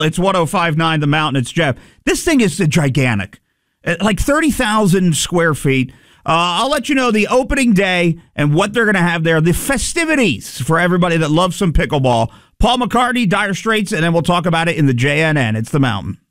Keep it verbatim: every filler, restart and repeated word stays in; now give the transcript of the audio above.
It's one oh five point nine The Mountain. It's Jeff. This thing is gigantic, like thirty thousand square feet. Uh, I'll let you know the opening day and what they're going to have there, the festivities for everybody that loves some pickleball. Paul McCartney, Dire Straits, and then we'll talk about it in the J N N. It's The Mountain.